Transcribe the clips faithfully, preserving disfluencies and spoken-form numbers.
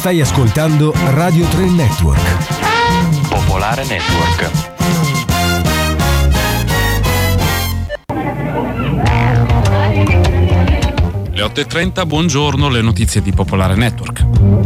Stai ascoltando Radio tre Network. Popolare Network. Le otto e trenta, buongiorno, le notizie di Popolare Network.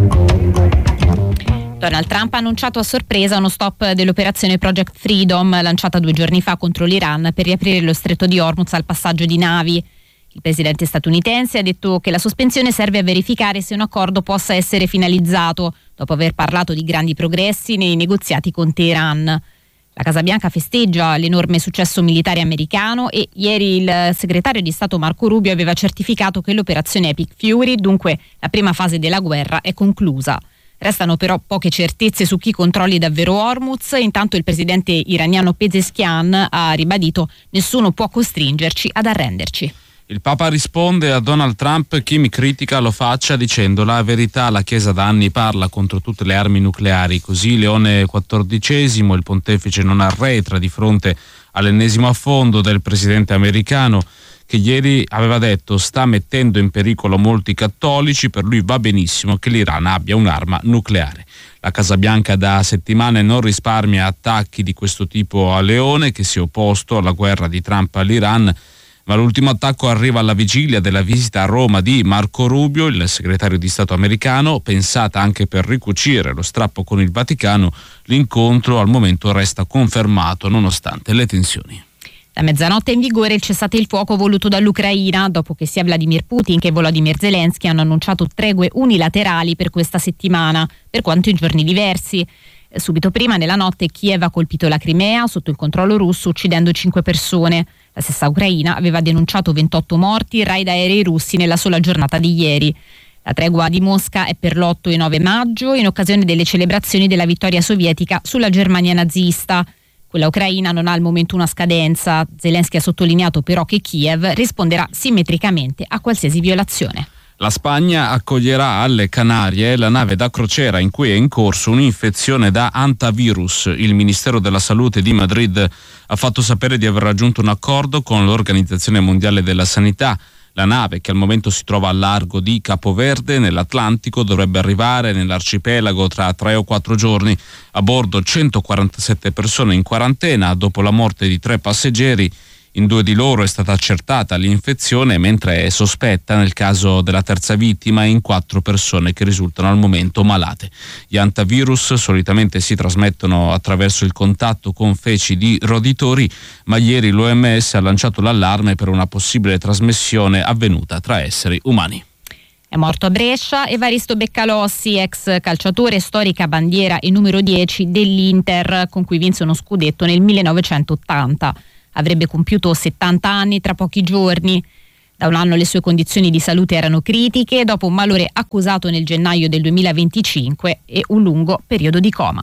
Donald Trump ha annunciato a sorpresa uno stop dell'operazione Project Freedom lanciata due giorni fa contro l'Iran per riaprire lo stretto di Hormuz al passaggio di navi. Il presidente statunitense ha detto che la sospensione serve a verificare se un accordo possa essere finalizzato, dopo aver parlato di grandi progressi nei negoziati con Teheran. La Casa Bianca festeggia l'enorme successo militare americano e ieri il segretario di Stato Marco Rubio aveva certificato che l'operazione Epic Fury, dunque la prima fase della guerra, è conclusa. Restano però poche certezze su chi controlli davvero Hormuz. Intanto il presidente iraniano Pezeshkian ha ribadito: nessuno può costringerci ad arrenderci. Il Papa risponde a Donald Trump: chi mi critica lo faccia, dicendo la verità, la Chiesa da anni parla contro tutte le armi nucleari. Così Leone quattordicesimo, il pontefice, non arretra di fronte all'ennesimo affondo del presidente americano, che ieri aveva detto sta mettendo in pericolo molti cattolici, per lui va benissimo che l'Iran abbia un'arma nucleare. La Casa Bianca da settimane non risparmia attacchi di questo tipo a Leone, che si è opposto alla guerra di Trump all'Iran, ma l'ultimo attacco arriva alla vigilia della visita a Roma di Marco Rubio, il segretario di Stato americano, pensata anche per ricucire lo strappo con il Vaticano. L'incontro al momento resta confermato nonostante le tensioni. Da mezzanotte è in vigore il cessate il fuoco voluto dall'Ucraina, dopo che sia Vladimir Putin che Volodymyr Zelensky hanno annunciato tregue unilaterali per questa settimana, per quanto in giorni diversi. Subito prima, nella notte, Kiev ha colpito la Crimea sotto il controllo russo, uccidendo cinque persone. La stessa Ucraina aveva denunciato ventotto morti, raid aerei russi nella sola giornata di ieri. La tregua di Mosca è per l'otto e nove maggio, in occasione delle celebrazioni della vittoria sovietica sulla Germania nazista. Quella ucraina non ha al momento una scadenza. Zelensky ha sottolineato però che Kiev risponderà simmetricamente a qualsiasi violazione. La Spagna accoglierà alle Canarie la nave da crociera in cui è in corso un'infezione da hantavirus. Il Ministero della Salute di Madrid ha fatto sapere di aver raggiunto un accordo con l'Organizzazione Mondiale della Sanità. La nave, che al momento si trova al largo di Capoverde nell'Atlantico, dovrebbe arrivare nell'arcipelago tra tre o quattro giorni. A bordo centoquarantasette persone in quarantena dopo la morte di tre passeggeri. In due di loro è stata accertata l'infezione, mentre è sospetta nel caso della terza vittima e in quattro persone che risultano al momento malate. Gli hantavirus solitamente si trasmettono attraverso il contatto con feci di roditori, ma ieri l'O M S ha lanciato l'allarme per una possibile trasmissione avvenuta tra esseri umani. È morto a Brescia Evaristo Beccalossi, ex calciatore, storica bandiera e numero dieci dell'Inter, con cui vinse uno scudetto nel millenovecentottanta. Avrebbe compiuto settanta anni tra pochi giorni. Da un anno le sue condizioni di salute erano critiche, dopo un malore accusato nel gennaio del duemilaventicinque e un lungo periodo di coma.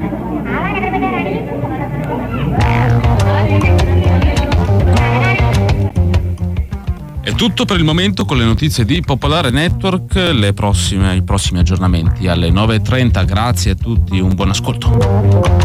È tutto per il momento con le notizie di Popolare Network. Le prossime, i prossimi aggiornamenti alle nove e trenta. Grazie a tutti, un buon ascolto.